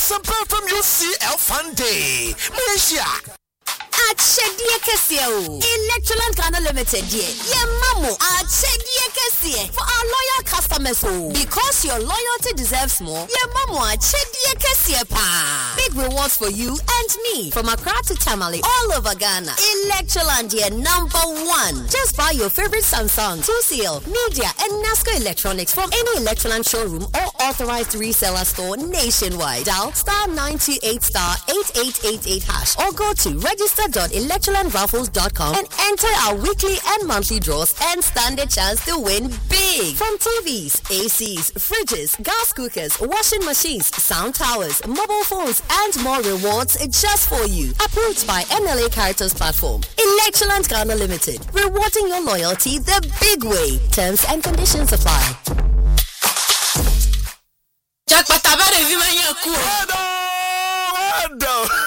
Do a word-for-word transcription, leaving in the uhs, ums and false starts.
Simple from U C L Fun Day. Malaysia. Achedie Kesie o. Electroland Ghana Limited die. Ye mamo. Achedie Kesie. For our loyal customers o. Because your loyalty deserves more. Ye mamo Achedie Kesie pa. Big rewards for you and me. From Accra to Tamale. All over Ghana. Electroland die number one. Just buy your favorite Samsung, two C L, Media and Nasco Electronics from any Electroland showroom or authorized reseller store nationwide. Dial star nine two eight star eight eight eight eight hash or go to register dot electroland raffles dot com and enter our weekly and monthly draws and stand a chance to win big. From T Vs, A Cs, fridges, gas cookers, washing machines, sound towers, mobile phones, and more rewards just for you. Approved by M L A Caritas Platform. Electroland Ghana Limited. Rewarding your loyalty the big way. Terms and conditions apply. Jack Patabare, you